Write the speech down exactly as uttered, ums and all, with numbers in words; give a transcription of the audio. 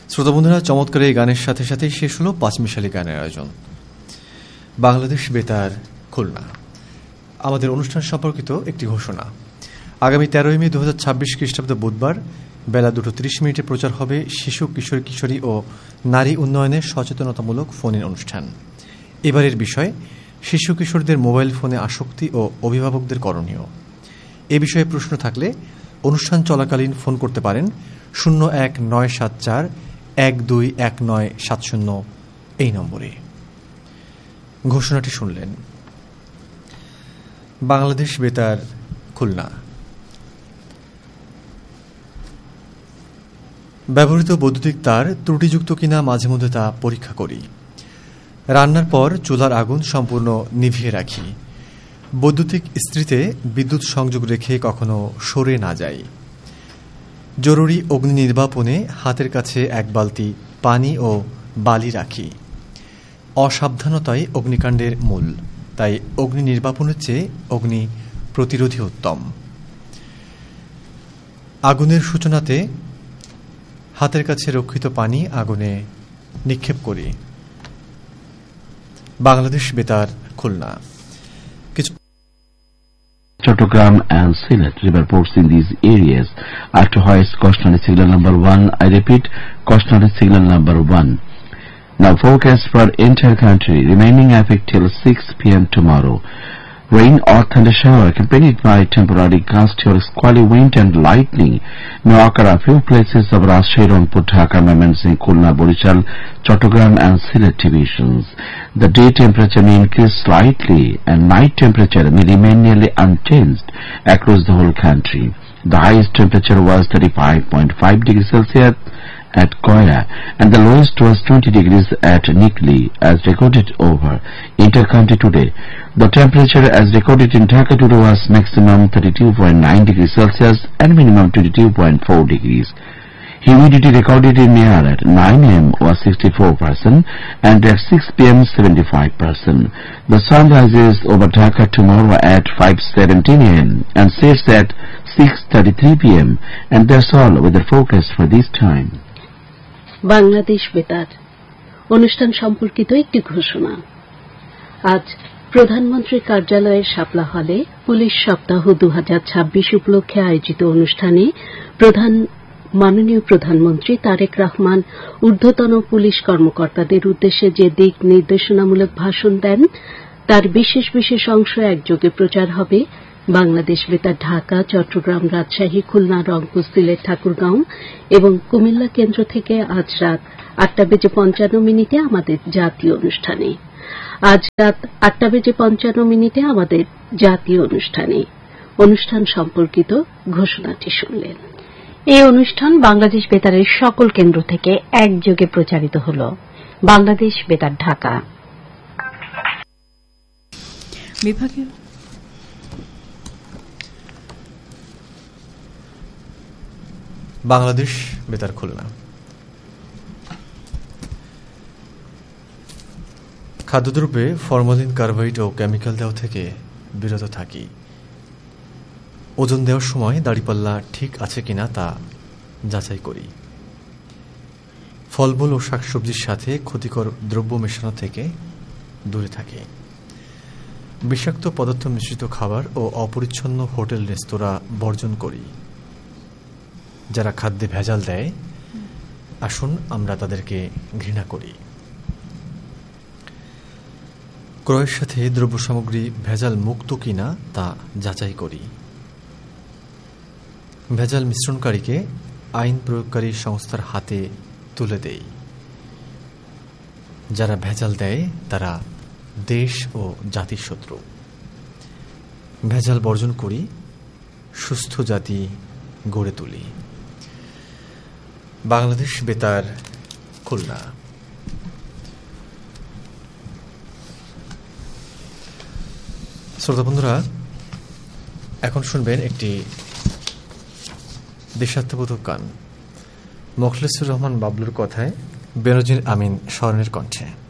শ্রোতা বন্ধুরা, চমৎকার এই গানের সাথে সাথেই শেষ হল পাঁচমিশালী গানের আয়োজন। বাংলাদেশ বেতার খুলনা। আমাদের অনুষ্ঠান সম্পর্কিত একটি ঘোষণা। আগামী তেরোই মে দু হাজার ছাব্বিশ খ্রিস্টাব্দ বুধবার বেলা দুটো ত্রিশ মিনিটে প্রচার হবে শিশু কিশোর কিশোরী ও নারী উন্নয়নের সচেতনতামূলক ফোন ইন অনুষ্ঠান। এবারের বিষয় শিশু কিশোরদের মোবাইল ফোনে আসক্তি ও অভিভাবকদের করণীয়। এ বিষয়ে প্রশ্ন থাকলে অনুষ্ঠান চলাকালীন ফোন করতে পারেন শূন্য এক নয় সাত চার এক দুই এক নয় সাত শূন্য এই নম্বরে। ঘোষণাটি শুনলেন। বাংলাদেশ বেতার খুলনা। ব্যবহৃত বৈদ্যুতিক তার ত্রুটিযুক্ত কিনা মাঝে মধ্যে তা পরীক্ষা করি। রান্নার পর চুলার আগুন সম্পূর্ণ নিভিয়ে রাখি। বৈদ্যুতিক ইস্ত্রিতে বিদ্যুৎ সংযোগ রেখে কখনো সরে না যাই। জরুরি অগ্নি নির্বাপনে হাতের কাছে এক বালতি পানি ও বালি রাখি। অসাবধানতাই অগ্নিকাণ্ডের মূল, তাই অগ্নি নির্বাপনের চেয়ে অগ্নি প্রতিরোধী উত্তম। আগুনের সূচনাতে হাতের কাছে রক্ষিত পানি আগুনে নিক্ষেপ করি। বাংলাদেশ বেতার Khulna. Chattogram and Sylhet river ports in these areas are to hoist cautionary signal number one. I repeat, cautionary signal number one. Now forecast for entire country remaining effect till six p m tomorrow. Rain or thunder shower accompanied by temporary gusty or squally wind and lightning may occur a few places of Rajshahi, Rangpur, Dhaka, Mymensingh, Khulna, Borishal, Chattogram and Sylhet divisions. The day temperature may increase slightly and night temperature may remain nearly unchanged across the whole country. The highest temperature was thirty-five point five degrees Celsius at Koya and the lowest was twenty degrees at Nikli as recorded over inter-county today. The temperature as recorded in Dhaka today was maximum thirty-two point nine degrees Celsius and minimum twenty-two point four degrees. Humidity recorded in Mehar at nine a m was sixty-four percent and at six p m seventy-five percent. The sun rises over Dhaka tomorrow at five seventeen a m and sets at six thirty-three p m and that's all with the forecast for this time. Bangladesh বেতার অনুষ্ঠান সম্পর্কিত একটি ঘোষণা। আজ প্রধানমন্ত্রীর কার্যালয়ের শাপলা হলে police সপ্তাহ দু হাজার ছাব্বিশ উপলক্ষে আয়োজিত অনুষ্ঠানে প্রধান মাননীয় প্রধানমন্ত্রী তারেক রহমান ঊর্ধ্বতন পুলিশ কর্মকর্তাদের উদ্দেশ্যে যে দিক নির্দেশনামূলক ভাষণ দেন তার বিশেষ বিশেষ অংশ একযোগে প্রচার হবে বাংলাদেশ বেতার ঢাকা, চট্টগ্রাম, রাজশাহী, খুলনা, রংপুর, সিলেট, ঠাকুরগাঁও এবং কুমিল্লা কেন্দ্র থেকে আজ রাত আটটা বেজে পঞ্চান্ন মিনিটে আমাদের জাতীয় অনুষ্ঠানে আজ রাত আটটা বেজে পঞ্চান্ন মিনিটে আমাদের জাতীয় অনুষ্ঠানে অনুষ্ঠান সম্পর্কিত ঘোষণাটি শুনলেন। এই অনুষ্ঠান বাংলাদেশ বেতারের সকল কেন্দ্র থেকে একযোগে প্রচারিত হল। বাংলাদেশ বেতার ঢাকা। বিভাগীয় বাংলাদেশ বেতার খুলনা। খাদ্যদ্রব্যে ফরমালিন, কার্বাইড ও কেমিক্যাল দেওয়া থেকে বিরত থাকি। ওজন দেওয়ার সময় দাড়িপাল্লা ঠিক আছে কিনা তা যাচাই করি। ফলমূল ও শাকসবজির সাথে ক্ষতিকর দ্রব্য মেশানো থেকে দূরে থাকি। বিষাক্ত পদার্থ মিশ্রিত খাবার ও অপরিচ্ছন্ন হোটেল রেস্তোরাঁ বর্জন করি। যারা খাদ্যে ভেজাল দেয়, আসুন আমরা তাদেরকে ঘৃণা করি। ক্রয়ের সাথে দ্রব্য সামগ্রী ভেজাল মুক্ত কিনা তা যাচাই করি। ভেজাল মিশ্রণকারীকে আইন প্রয়োগকারী সংস্থার হাতে তুলে দেই। যারা ভেজাল দেয় তারা দেশ ও জাতির শত্রু। ভেজাল বর্জন করি, সুস্থ জাতি গড়ে তুলি। বাংলাদেশ বেতার খুলনা। শ্রোতা বন্ধুরা, এখন শুনবেন একটি দেশাত্মবোধক গান। মোখলেসুর রহমান বাবলুর কথায় বেনজির আমিন স্মরণের কণ্ঠে।